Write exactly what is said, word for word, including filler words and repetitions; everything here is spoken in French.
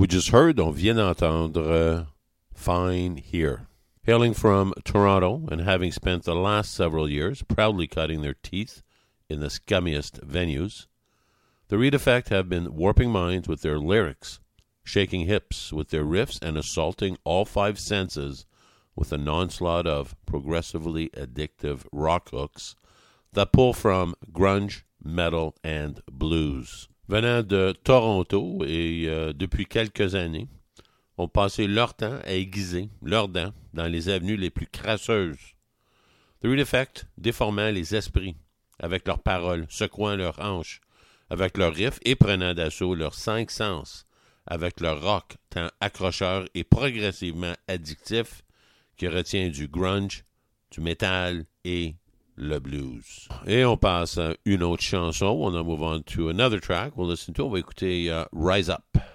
We just heard, on vient d'entendre uh, Fine Here. Hailing from Toronto and having spent the last several years proudly cutting their teeth in the scummiest venues, the Reed Effect have been warping minds with their lyrics, shaking hips with their riffs, and assaulting all five senses with an onslaught of progressively addictive rock hooks that pull from grunge, metal, and blues. Venant de Toronto et euh, depuis quelques années, ont passé leur temps à aiguiser leurs dents dans les avenues les plus crasseuses. The Reed Effect déformant les esprits avec leurs paroles, secouant leurs hanches avec leurs riffs et prenant d'assaut leurs cinq sens avec leur rock tant accrocheur et progressivement addictif qui retient du grunge, du métal et le blues. Et on passe à une autre chanson. On en move on to another track. We'll listen to. On va écouter uh, Rise Up.